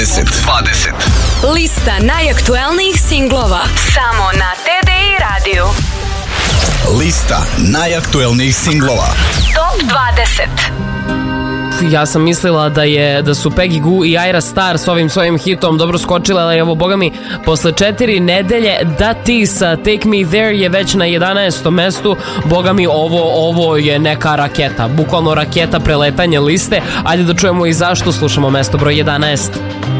Lista najaktuelnijih singlova samo na TDI radiju. Lista najaktuelnijih singlova Top 20. Ja sam mislila da su Peggy Gou i Ayra Starr s ovim svojim hitom dobro skočile, ali evo, boga mi, posle 4 nedelje Da Ti sa Take Me There je već na 11. mestu. Boga mi, ovo je neka raketa, bukvalno raketa preletanje liste. Ajde da čujemo i zašto. Slušamo mesto broj 11.